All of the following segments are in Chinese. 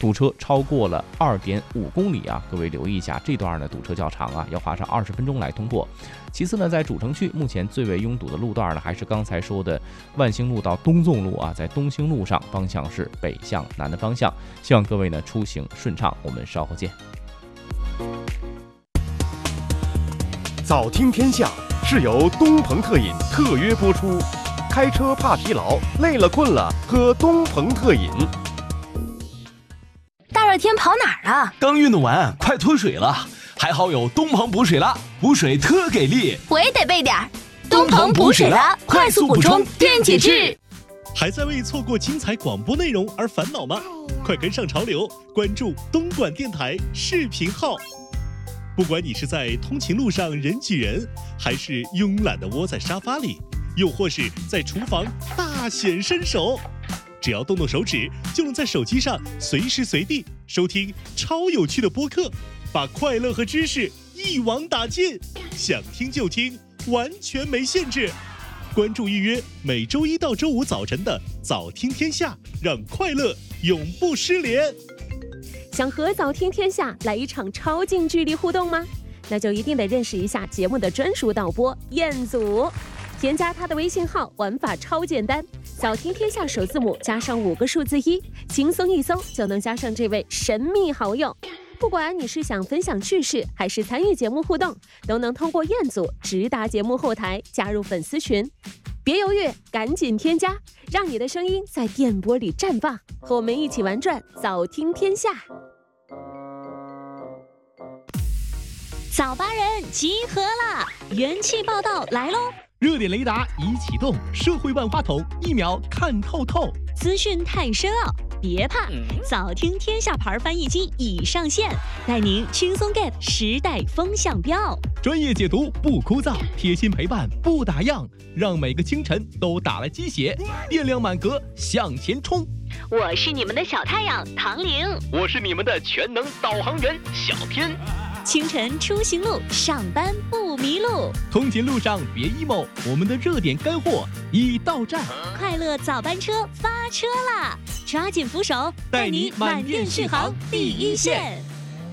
堵车超过了2.5公里啊，各位留意一下，这段呢堵车较长啊，要花上20分钟来通过。其次呢，在主城区目前最为拥堵的路段呢，还是刚才说的万兴路到东纵路啊，在东兴路上方向是北向南的方向，希望各位呢出行顺畅，我们稍后见。 早听天下是由东鹏特饮特约播出，开车怕疲劳，累了困了喝东鹏特饮。 大热天跑哪儿啊？ 刚运动完，快脱水了，还好有东鹏补水了，补水特给力。 我也得备点东鹏补水了，快速补充电解质。 还在为错过精彩广播内容而烦恼吗？快跟上潮流，关注东莞电台视频号。不管你是在通勤路上人挤人，还是慵懒地窝在沙发里，又或是在厨房大显身手，只要动动手指，就能在手机上随时随地收听超有趣的播客，把快乐和知识一网打尽，想听就听，完全没限制。关注预约每周一到周五早晨的早听天下，让快乐永不失联。 想和早听天下来一场超近距离互动吗？那就一定得认识一下节目的专属导播彦祖。添加他的微信号，玩法超简单，早听天下首字母加上5个数字1，轻松一搜就能加上这位神秘好友。不管你是想分享趣事，还是参与节目互动，都能通过彦祖直达节目后台，加入粉丝群。别犹豫，赶紧添加，让你的声音在电波里绽放，和我们一起玩转早听天下。 早八人集合啦！元气报道来喽！ 热点雷达已启动，社会万花筒一秒看透透。 资讯太深奥，别怕，早听天下牌翻译机已上线，带您轻松 get 时代风向标。 专业解读不枯燥，贴心陪伴不打烊，让每个清晨都打了鸡血，电量满格向前冲。 我是你们的小太阳唐玲， 我是你们的全能导航员小天。 清晨出行路，上班不迷路。 通勤路上别 emo， 我们的热点干货已到站。 快乐早班车发车啦！抓紧扶手， 带你满电续航第一线。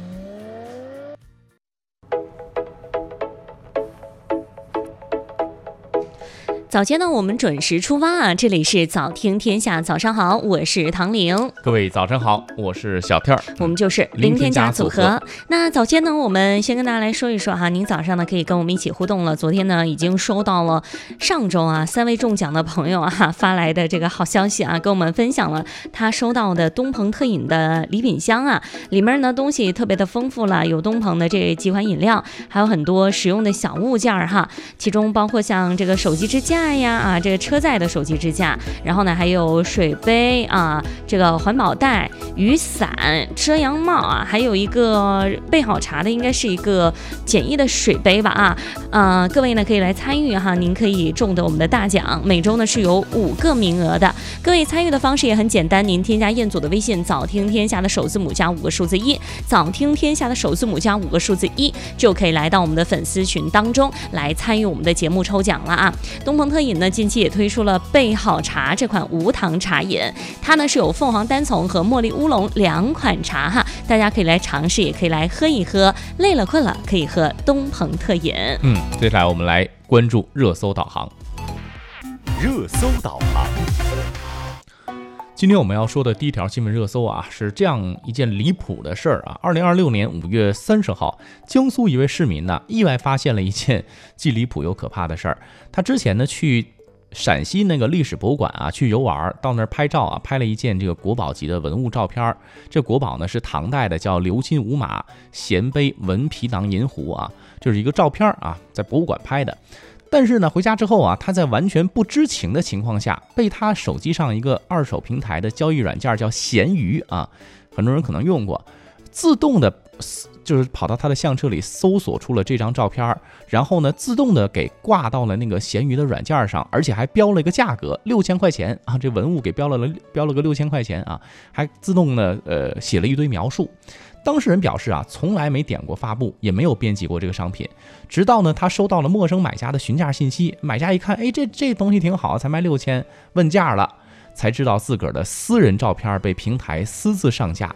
早间呢，我们准时出发啊！这里是早听天下，早上好，我是唐玲。 各位早上好，我是小天儿。 我们就是零添加组合。那早间呢，我们先跟大家来说一说哈，您早上呢可以跟我们一起互动了。昨天呢，已经收到了上周啊3位中奖的朋友啊发来的这个好消息啊，跟我们分享了他收到的东鹏特饮的礼品箱啊，里面呢东西特别的丰富了，有东鹏的这几款饮料，还有很多实用的小物件哈，其中包括像这个手机支架呀这个车载的手机支架，然后呢还有水杯啊，这个环保袋、雨伞、遮阳帽啊，还有一个备好茶的，应该是一个简易的水杯吧各位呢可以来参与哈，您可以中得我们的大奖，每周呢是有5个名额的。各位参与的方式也很简单，您添加彦祖的微信，早听天下的首字母加5个数字1，早听天下的首字母加5个数字1，就可以来到我们的粉丝群当中来参与我们的节目抽奖了啊。东鹏特饮呢近期也推出了备好茶这款无糖茶饮，它呢是有凤凰单丛和茉莉乌龙2款茶哈，大家可以来尝试，也可以来喝一喝，累了困了可以喝东鹏特饮。 接下来我们来关注热搜导航。 热搜导航。 今天我们要说的第一条新闻热搜啊，是这样一件离谱的事儿啊。2026年5月30号，江苏一位市民呢，意外发现了一件既离谱又可怕的事儿。他之前呢去陕西那个历史博物馆啊去游玩，到那儿拍照啊，拍了一件这个国宝级的文物照片。这国宝呢是唐代的，叫鎏金五马衔杯文皮囊银壶啊，就是一个照片啊，在博物馆拍的。但是呢，回家之后啊，他在完全不知情的情况下，被他手机上一个二手平台的交易软件叫闲鱼啊，很多人可能用过，自动的就是跑到他的相册里搜索出了这张照片，然后呢，自动的给挂到了那个闲鱼的软件上，而且还标了一个价格6000块钱啊，这文物给标了个6000块钱啊，还自动的写了一堆描述。当事人表示啊，从来没点过发布，也没有编辑过这个商品，直到呢他收到了陌生买家的询价信息，买家一看，哎，这东西挺好，才卖6000，问价了，才知道自个儿的私人照片被平台私自上架，